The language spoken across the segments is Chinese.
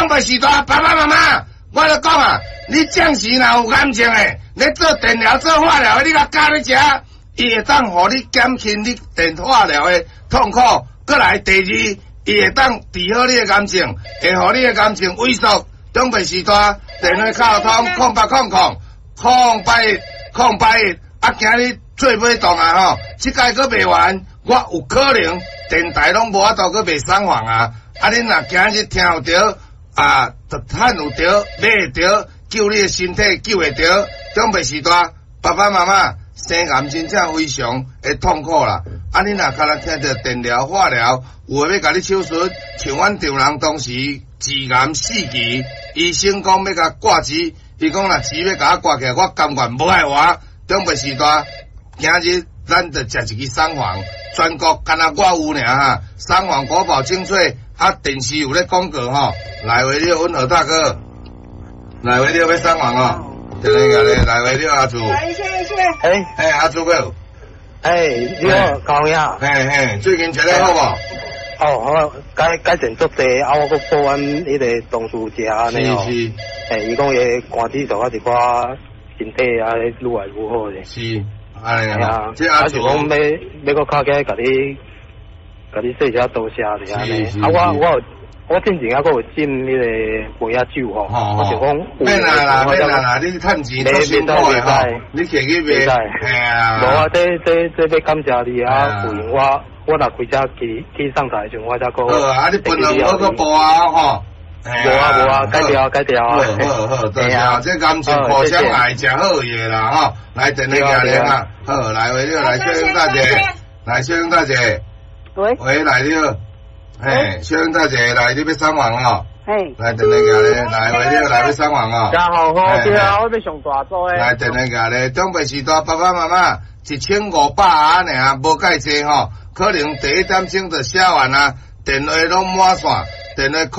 中北时代爸爸妈妈，我咧讲啊，你暂时若有感情诶，你做电疗、做化疗，你甲加咧食，伊会当互你减轻你电化疗诶痛苦。过来第二，伊会当治好你诶感情，会互你诶感情萎缩。中北时代电话卡通0800，啊，今日做尾档啊吼，即届佫卖完，我有可能电台拢无法度佫卖送房啊！啊，恁若今日听有着啊，趁有着买会着，救你的身体救会着，中北时代爸爸妈妈生癌真正非常会痛苦啦！啊，恁若敢若听着电疗、化疗，有诶要甲你手术，像阮丈人当时治癌4期，医生讲要甲挂机，伊讲若钱要甲我挂起来，我甘愿无爱活。中北时代，今日咱着食一支送房，全国干那我有尔哈，送房国宝精粹，啊电视有咧广告吼，来回了阮何大哥，来回了要送房哦，电话个咧，来回了阿祖，阿祖哥， 你好，高呀， 最近吃得好无？ 好，改善足济，啊，我搁报阮迄个同事食安尼哦，伊讲伊肝指数啊一寡。身体啊，愈来愈好咧。 是，安尼啊。 即阿是讲要搁靠起来，甲你说声多谢咧安尼。啊，我之前还搁有进迄个梅亚酒吼，我就讲。 免啦，你趁钱做辛苦诶吼，你摕去卖。系啊。无啊， 这要感谢你啊，回应我若开车去上台时，我才搁。 啊，你本来我搁播啊吼。 无啊，改掉啊。 好，对啊，这感情互相爱真好嘢啦吼。来电话家咧啊，好，来为了来小英大姐，喂，来了，小英大姐来，你要送房哦。来电话家咧，来为了来要送房哦。 真好，对啊，我要上大组诶。 来电话家咧，中北时代爸爸妈妈1500啊尔，无介济吼，可能第一点钟就写完啊，电话拢满线。电话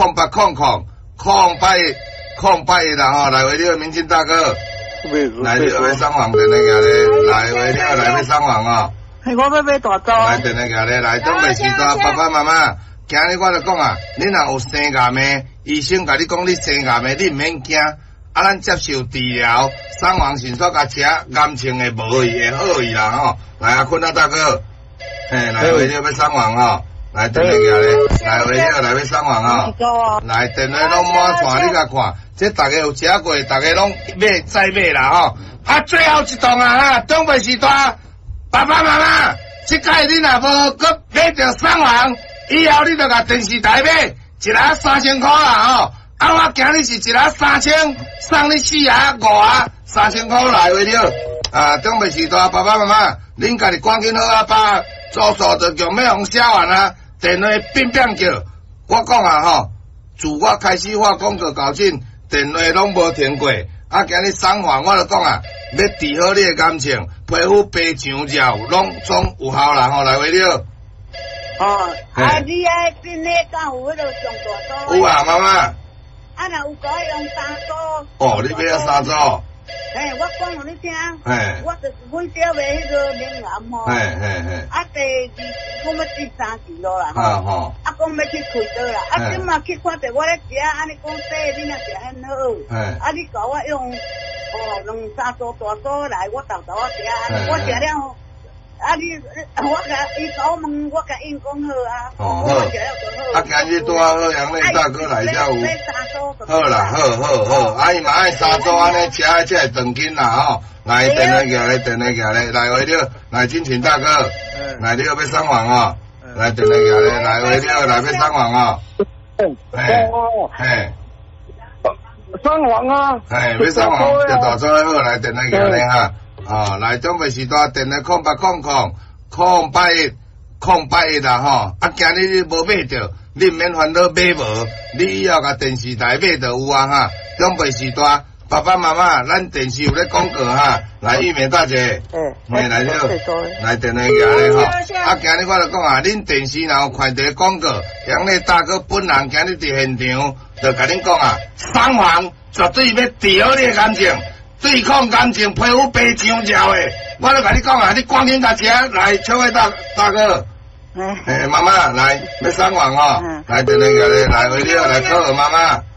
0800啦吼，来为了民警大哥，来了要送房电话个咧，来为了来要送房哦。 我要买大租。 来电话个咧，来中北时代爸爸妈妈，今日我就讲啊，你若有生癌诶，医生甲你讲你生癌诶，你毋免惊，啊，咱接受治疗，送房迅速甲吃，癌症会无去会好去啦吼。来啊，坤啊大哥，来为了要送房吼。来电话个咧，来为了来要送房哦。来电话拢满线，你甲看，这大家有食过，大家拢买再买啦吼。啊，最后一档啊哈，中北时代爸爸妈妈，这届你若无搁买着送房，以后你着甲电视台买，一人3000块啦吼。啊，我今日是一人3000，送你4盒5盒3000块来为了。啊，中北时代爸爸妈妈，恁家己赶紧好啊把。住宿就强要互写完啊，电话乒乒叫。我讲啊吼，自我开始发广告到今，电话拢无停过。啊，今日送房我就讲啊，要治好你的感情，皮肤白上照，拢总有效啦吼，来为了。 你爱真诶，敢有迄个上大组？ 有啊，妈妈。 啊，若有可以用3组。 你要3组？ 我讲互你听，我就是阮小妹迄个免癌吼，啊第2讲要第3期咯啦吼，啊讲要去开刀啦，啊今嘛去看着我咧食，安尼讲说你若食很好，啊你甲我用2-3组大组来，我豆啊食，我食了。啊我甲伊甲我问，我甲因讲好啊。我食了就好。 今日拄好杨内大哥来才有。好啦，好，啊伊嘛爱3组安尼吃才会长筋啦吼。来电话个咧，来为了来金群大哥，来你要送房哦。来电话个咧，来为了来要送房哦。 送房啊。 要送房，就大组好来电话个咧哈。来中北时代电话0800-081啦吼，啊，今日你无买着，你毋免烦恼买无，你以后甲电视台买就有啊哈。中北时代爸爸妈妈，咱电视有咧广告哈，来玉梅大姐，来了，来电话个咧吼，啊，今日我就讲啊，恁电视若有看到广告，杨内大哥本人今日伫现场，就甲恁讲啊，送房绝对要治好你的感情。对抗感情，皮肤白上照诶！我咧甲你讲啊，你赶紧甲吃来，小伟大哥，妈妈来，要送房哦，来电话个咧，来为了来考妈妈。